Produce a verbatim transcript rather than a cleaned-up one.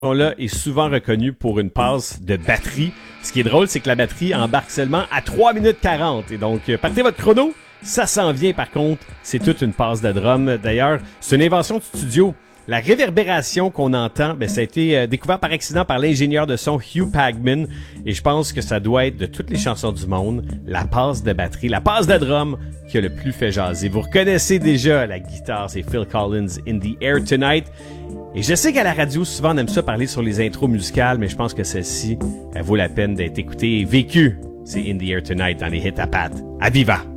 là est souvent reconnu pour une passe de batterie. Ce qui est drôle, c'est que la batterie embarque seulement à trois minutes quarante. Et donc, euh, partez votre chrono. Ça s'en vient, par contre. C'est toute une passe de drum. D'ailleurs, c'est une invention de studio. La réverbération qu'on entend, ben, ça a été euh, découvert par accident par l'ingénieur de son Hugh Pagman. Et je pense que ça doit être de toutes les chansons du monde, la passe de batterie, la passe de drum qui a le plus fait jaser. Vous reconnaissez déjà la guitare, c'est Phil Collins, In the Air Tonight. Et je sais qu'à la radio, souvent on aime ça parler sur les intros musicales, mais je pense que celle-ci, elle vaut la peine d'être écoutée et vécue. C'est In the Air Tonight dans les hits à pattes. À viva!